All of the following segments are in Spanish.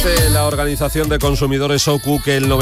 Dice la Organización de Consumidores OCU que el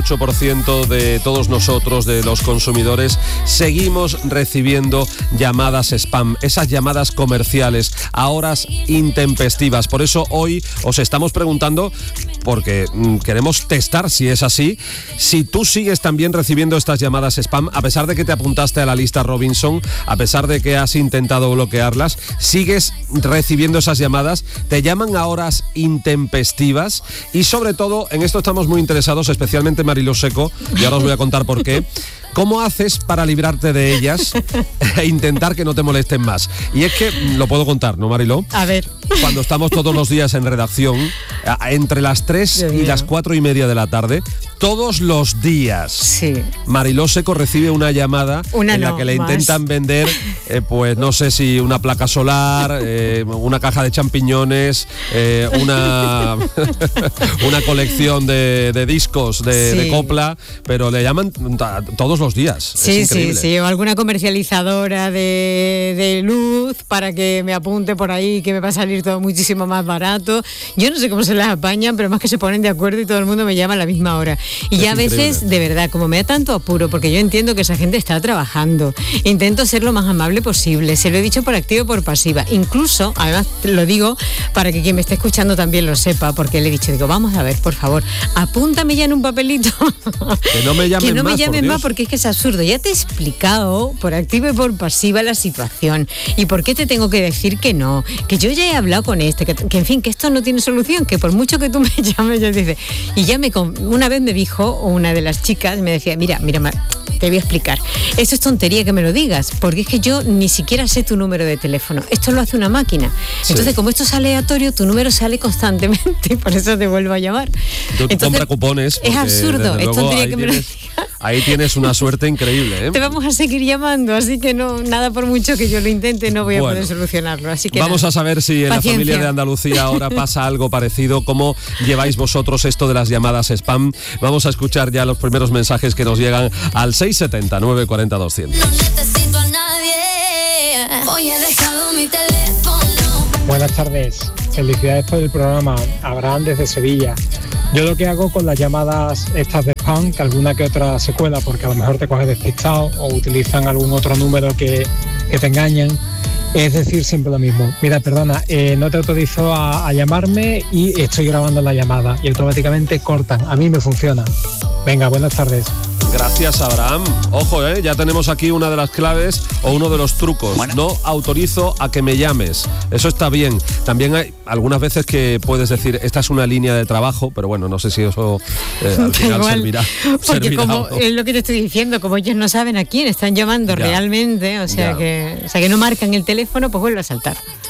98% de todos nosotros, de los consumidores, seguimos recibiendo llamadas spam, esas llamadas comerciales a horas intempestivas. Por eso hoy os estamos preguntando, porque queremos testar si es así, si tú sigues también recibiendo estas llamadas spam, a pesar de que te apuntaste a la lista Robinson, a pesar de que has intentado bloquearlas, sigues recibiendo esas llamadas, te llaman a horas intempestivas y sobre todo, en esto estamos muy interesados, especialmente Mariló Seco, y ahora os voy a contar por qué. ¿Cómo haces para librarte de ellas e intentar que no te molesten más? Y es que, lo puedo contar, ¿no, Mariló? A ver. Cuando estamos todos los días en redacción, entre las 3 y las 4:30 de la tarde, todos los días, sí, Mariló Seco recibe una llamada en la que le intentan vender, pues no sé si una placa solar, una caja de champiñones, una colección de discos de copla, pero le llaman todos los días. Sí, sí, o alguna comercializadora de luz para que me apunte por ahí, que me va a salir todo muchísimo más barato. Yo no sé cómo se las apañan, pero más que se ponen de acuerdo y todo el mundo me llama a la misma hora. Y ya a veces, de verdad, como me da tanto apuro, porque yo entiendo que esa gente está trabajando, intento ser lo más amable posible, se lo he dicho por activa y por pasiva. Incluso, además lo digo para que quien me esté escuchando también lo sepa, porque le he dicho, vamos a ver, por favor, apúntame ya en un papelito. Que no me llamen más, porque es que es absurdo. Ya te he explicado por activa y por pasiva la situación. ¿Y por qué te tengo que decir que no? Que yo ya he hablado con que en fin, que esto no tiene solución, que por mucho que tú me llames, yo dice. Y ya una vez me dijo una de las chicas, me decía, mira, te voy a explicar. Eso es tontería que me lo digas, porque es que yo ni siquiera sé tu número de teléfono. Esto lo hace una máquina. Entonces, como esto es aleatorio, tu número sale constantemente y por eso te vuelvo a llamar. Tú compras cupones. Es absurdo, es tontería que me lo digas. Ahí tienes una suerte increíble, ¿eh? Te vamos a seguir llamando, así que no, nada por mucho que yo lo intente, no voy a poder solucionarlo. Así que vamos a saber si en la familia de Andalucía ahora pasa algo parecido. ¿Cómo lleváis vosotros esto de las llamadas spam? Vamos a escuchar ya los primeros mensajes que nos llegan al 670 940 200. No necesito a nadie, hoy he dejado mi teléfono. Buenas tardes, felicidades por el programa. Abraham desde Sevilla. Yo lo que hago con las llamadas estas de spam, que alguna que otra se cuela porque a lo mejor te coges despistado o utilizan algún otro número que te engañan, es decir siempre lo mismo. Mira, perdona, no te autorizo a llamarme y estoy grabando la llamada y automáticamente cortan. A mí me funciona. Venga, buenas tardes. Gracias, Abraham. Ojo, ya tenemos aquí una de las claves o uno de los trucos. Bueno. No autorizo a que me llames. Eso está bien. También hay algunas veces que puedes decir, esta es una línea de trabajo, pero bueno, no sé si eso al final servirá. Porque como es lo que te estoy diciendo, como ellos no saben a quién están llamando realmente, o sea que no marcan el teléfono, pues vuelve a saltar.